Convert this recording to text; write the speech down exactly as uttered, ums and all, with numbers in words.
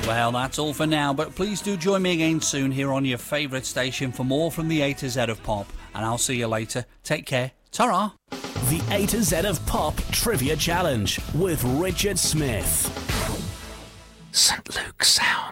Well, that's all for now, but please do join me again soon here on your favourite station for more from the A to Z of Pop, and I'll see you later. Take care. Ta-ra! The A to Z of Pop Trivia Challenge with Richard Smith. Saint Luke Sound.